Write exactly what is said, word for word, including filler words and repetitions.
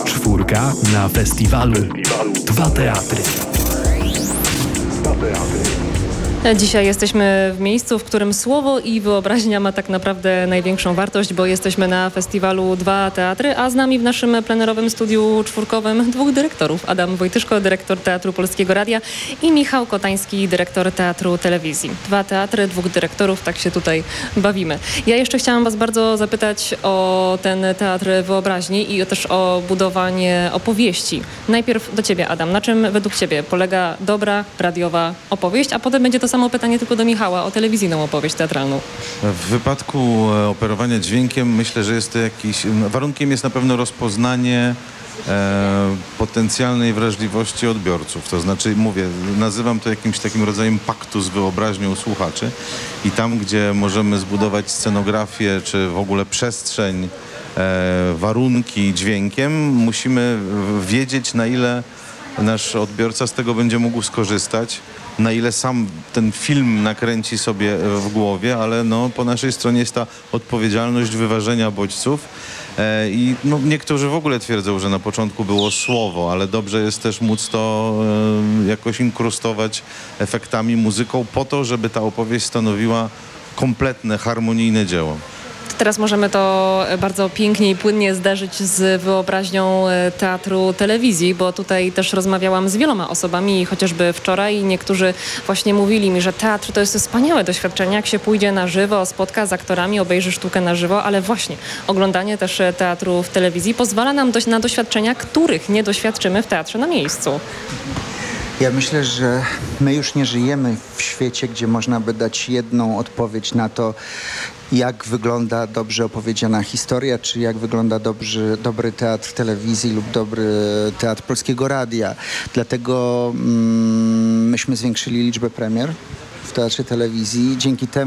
Czwórka na festiwalu Dwa Teatry. Dzisiaj jesteśmy w miejscu, w którym słowo i wyobraźnia ma tak naprawdę największą wartość, bo jesteśmy na festiwalu Dwa Teatry, a z nami w naszym plenerowym studiu czwórkowym dwóch dyrektorów. Adam Wojtyszko, dyrektor Teatru Polskiego Radia i Michał Kotański, dyrektor Teatru Telewizji. Dwa teatry, dwóch dyrektorów, tak się tutaj bawimy. Ja jeszcze chciałam was bardzo zapytać o ten Teatr Wyobraźni i też o budowanie opowieści. Najpierw do ciebie, Adam. Na czym według ciebie polega dobra, radiowa opowieść, a potem będzie to samo pytanie tylko do Michała o telewizyjną opowieść teatralną. W wypadku operowania dźwiękiem myślę, że jest to jakiś... Warunkiem jest na pewno rozpoznanie e, potencjalnej wrażliwości odbiorców. To znaczy, mówię, nazywam to jakimś takim rodzajem paktu z wyobraźnią słuchaczy i tam, gdzie możemy zbudować scenografię, czy w ogóle przestrzeń, e, warunki dźwiękiem, musimy wiedzieć, na ile nasz odbiorca z tego będzie mógł skorzystać, na ile sam ten film nakręci sobie w głowie, ale no, po naszej stronie jest ta odpowiedzialność wyważenia bodźców. E, I no, niektórzy w ogóle twierdzą, że na początku było słowo, ale dobrze jest też móc to e, jakoś inkrustować efektami, muzyką, po to, żeby ta opowieść stanowiła kompletne, harmonijne dzieło. Teraz możemy to bardzo pięknie i płynnie zderzyć z wyobraźnią Teatru Telewizji, bo tutaj też rozmawiałam z wieloma osobami, chociażby wczoraj, i niektórzy właśnie mówili mi, że teatr to jest wspaniałe doświadczenie, jak się pójdzie na żywo, spotka z aktorami, obejrzy sztukę na żywo, ale właśnie oglądanie też teatru w telewizji pozwala nam dość na doświadczenia, których nie doświadczymy w teatrze na miejscu. Ja myślę, że my już nie żyjemy w świecie, gdzie można by dać jedną odpowiedź na to, jak wygląda dobrze opowiedziana historia, czy jak wygląda dobry, dobry teatr telewizji lub dobry teatr Polskiego Radia. Dlatego mm, myśmy zwiększyli liczbę premier w Teatrze Telewizji. Dzięki temu